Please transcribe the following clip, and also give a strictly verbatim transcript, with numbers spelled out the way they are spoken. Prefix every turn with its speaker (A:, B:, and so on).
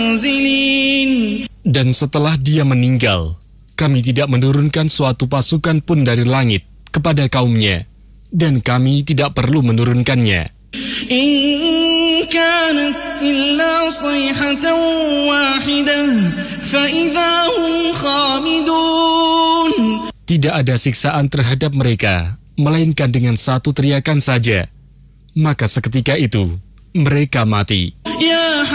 A: Dan setelah dia meninggal, kami tidak menurunkan suatu pasukan pun dari langit kepada kaumnya, dan kami tidak perlu menurunkannya.
B: In kanat illa sayhatan wahidah fa idza hum khamidun.
A: Tidak ada siksaan terhadap mereka, melainkan dengan satu teriakan saja. Maka seketika itu, mereka mati.
B: Ya